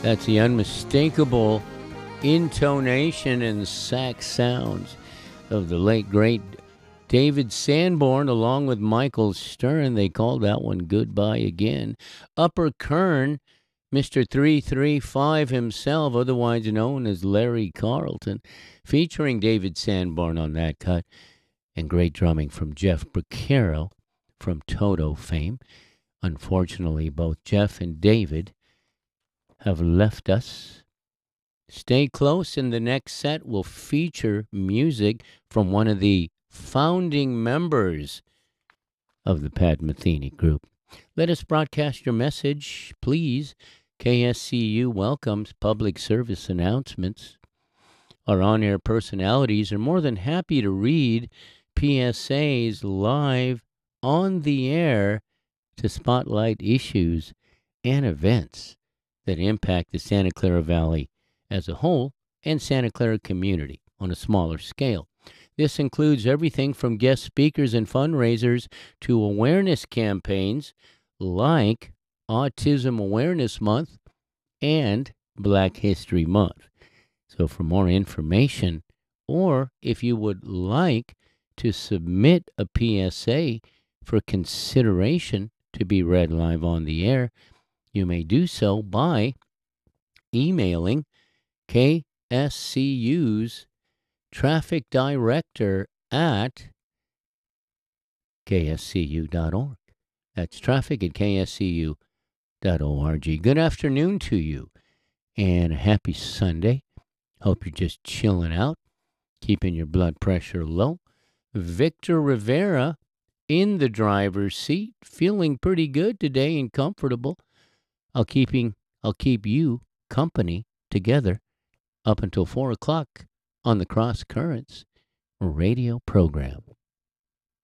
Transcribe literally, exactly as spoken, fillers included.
That's the unmistakable intonation and sax sounds of the late, great David Sanborn, along with Michael Stern. They called that one Goodbye Again. Upper Kern, Mister three three five himself, otherwise known as Larry Carlton, featuring David Sanborn on that cut, and great drumming from Jeff Becerra from Toto fame. Unfortunately, both Jeff and David have left us. Stay close. In the next set, will feature music from one of the founding members of the Pat Metheny Group. Let us broadcast your message, please. K S C U welcomes public service announcements. Our on-air personalities are more than happy to read P S As live on the air to spotlight issues and events that impact the Santa Clara Valley as a whole and Santa Clara community on a smaller scale. This includes everything from guest speakers and fundraisers to awareness campaigns like Autism Awareness Month and Black History Month. So for more information, or if you would like to submit a P S A for consideration to be read live on the air, you may do so by emailing K S C U's traffic director at K S C U dot org. That's traffic at K S C U dot org. Good afternoon to you, and a happy Sunday. Hope you're just chilling out, keeping your blood pressure low. Victor Rivera in the driver's seat, feeling pretty good today and comfortable. I'll keeping I'll keep you company together up until four o'clock on the Cross Currents radio program.